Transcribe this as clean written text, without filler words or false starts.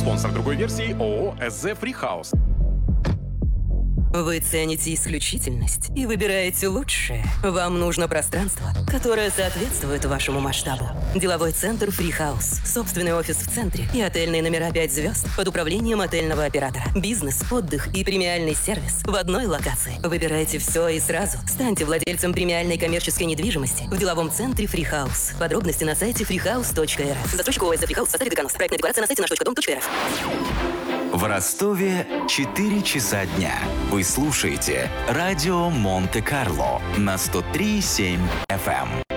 Спонсор другой версии ООО «СЗ Фрихаус». Вы цените исключительность и выбираете лучшее. Вам нужно пространство, которое соответствует вашему масштабу. Деловой центр Фрихаус. Собственный офис в центре и отельные номера 5 звезд под управлением отельного оператора. Бизнес, отдых и премиальный сервис в одной локации. Выбирайте все и сразу. Станьте владельцем премиальной коммерческой недвижимости в деловом центре Фрихаус. Подробности на сайте freehouse.rf. Застройщик ОСЗ Фрихаус в составе Деканос. Проектная декларация на сайте наш.дом.рф. В Ростове 4 часа дня. Вы слушаете радио Монте-Карло на 103,7 FM.